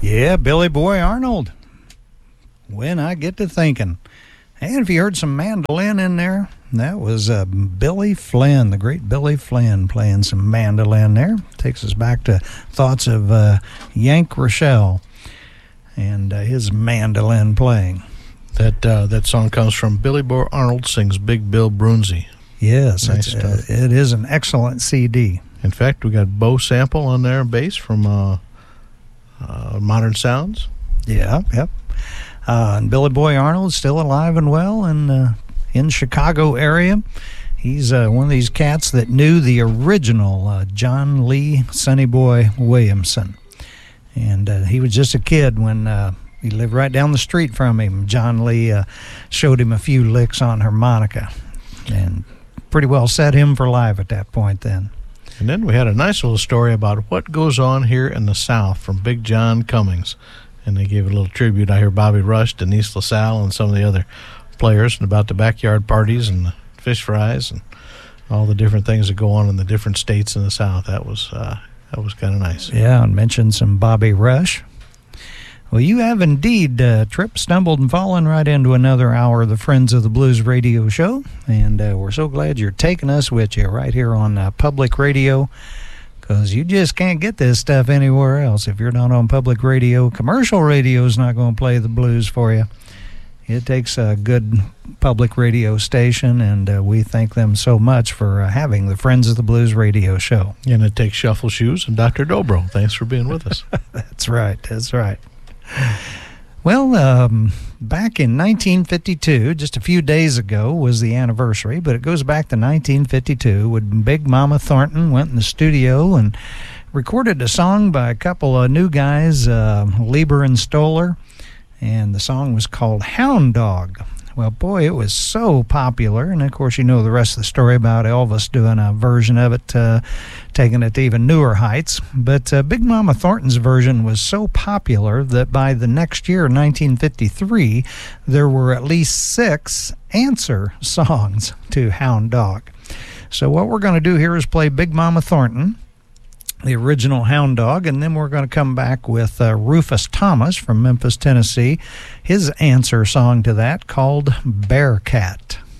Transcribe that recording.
Yeah, Billy Boy Arnold. When I get to thinking. And if you heard some mandolin in there, that was Billy Flynn, the great Billy Flynn, playing some mandolin there. Takes us back to thoughts of Yank Rochelle and his mandolin playing. That song comes from Billy Boy Arnold Sings Big Bill Broonzy. Yes, nice stuff. It is an excellent CD. In fact, we got Bo Sample on there, bass from Modern Sounds. Yeah, yep. And Billy Boy Arnold's still alive and well in Chicago area. He's one of these cats that knew the original John Lee Sonny Boy Williamson. And he was just a kid when he lived right down the street from him. John Lee showed him a few licks on harmonica and pretty well set him for life at that point then. And then we had a nice little story about what goes on here in the South from Big John Cummings. And they gave a little tribute. I hear Bobby Rush, Denise LaSalle, and some of the other players and about the backyard parties and the fish fries and all the different things that go on in the different states in the South. That was kind of nice. Yeah, and mentioned some Bobby Rush. Well, you have indeed tripped, stumbled, and fallen right into another hour of the Friends of the Blues radio show. And we're so glad you're taking us with you right here on Public Radio, because you just can't get this stuff anywhere else. If you're not on public radio, commercial radio is not going to play the blues for you. It takes a good public radio station, and we thank them so much for having the Friends of the Blues radio show. And it takes Shuffle Shoes and Dr. Dobro. Thanks for being with us. That's right. That's right. Well, back in 1952, just a few days ago was the anniversary, but it goes back to 1952 when Big Mama Thornton went in the studio and recorded a song by a couple of new guys, Lieber and Stoller, and the song was called Hound Dog. Well, boy, it was so popular, and of course you know the rest of the story about Elvis doing a version of it, taking it to even newer heights. But Big Mama Thornton's version was so popular that by the next year, 1953, there were at least 6 answer songs to Hound Dog. So what we're going to do here is play Big Mama Thornton, the original Hound Dog, and then we're going to come back with Rufus Thomas from Memphis, Tennessee, his answer song to that called Bearcat.